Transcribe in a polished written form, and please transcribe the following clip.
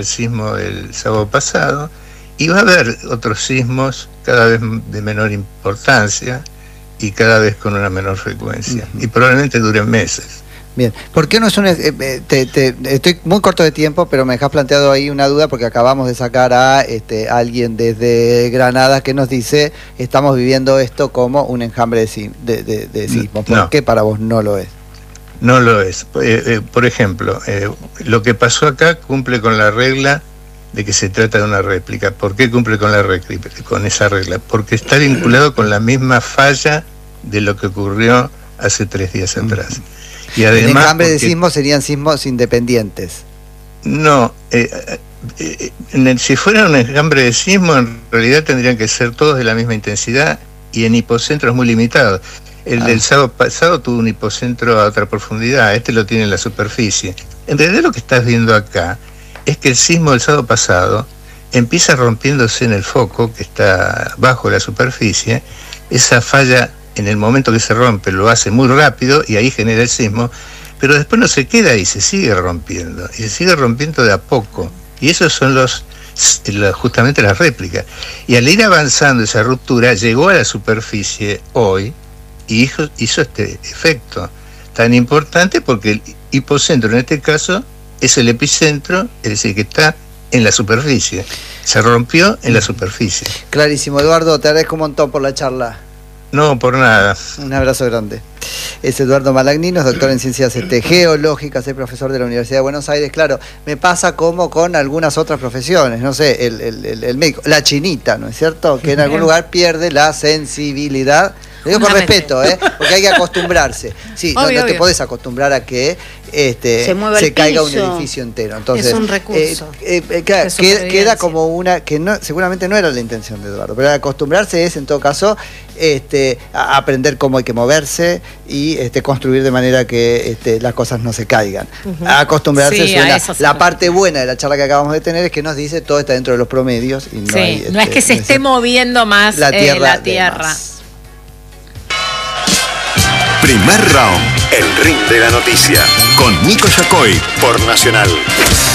el sismo del sábado pasado, y va a haber otros sismos cada vez de menor importancia y cada vez con una menor frecuencia, y probablemente duren meses. Bien, ¿por qué no es un... estoy muy corto de tiempo, pero me dejas planteado ahí una duda porque acabamos de sacar a alguien desde Granada que nos dice, estamos viviendo esto como un enjambre de sismo. ¿Por qué para vos no lo es? No lo es. Por ejemplo, lo que pasó acá cumple con la regla de que se trata de una réplica. ¿Por qué cumple con esa regla? Porque está vinculado con la misma falla de lo que ocurrió hace 3 días atrás. Y además, el enjambre de sismos serían sismos independientes. No, si fuera un enjambre de sismo, en realidad tendrían que ser todos de la misma intensidad y en hipocentros muy limitados. El del sábado pasado tuvo un hipocentro a otra profundidad, este lo tiene en la superficie. En realidad lo que estás viendo acá es que el sismo del sábado pasado empieza rompiéndose en el foco que está bajo la superficie. Esa falla, en el momento que se rompe, lo hace muy rápido y ahí genera el sismo, pero después no se queda ahí, se sigue rompiendo, y se sigue rompiendo de a poco. Y esos son justamente las réplicas. Y al ir avanzando esa ruptura, llegó a la superficie hoy y hizo este efecto tan importante porque el hipocentro en este caso es el epicentro, es decir, que está en la superficie. Se rompió en la superficie. Clarísimo, Eduardo, te agradezco un montón por la charla. No, por nada. Un abrazo grande. Es Eduardo Malagnino, es doctor en ciencias geológicas, es profesor de la Universidad de Buenos Aires. Claro, me pasa como con algunas otras profesiones, no sé, el médico, la chinita, ¿no es cierto? Que en algún lugar pierde la sensibilidad. Lo digo con respeto, porque hay que acostumbrarse. Sí, no te podés acostumbrar a que se caiga un edificio entero. Entonces, es un recurso. Queda como una que no, seguramente no era la intención de Eduardo, pero acostumbrarse es en todo caso a aprender cómo hay que moverse y construir de manera que las cosas no se caigan. Acostumbrarse suena. La parte buena de la charla que acabamos de tener es que nos dice todo está dentro de los promedios y no hay, no es que se esté moviendo más la tierra. Primer round, el ring de la noticia, con Nico Yacoy por Nacional.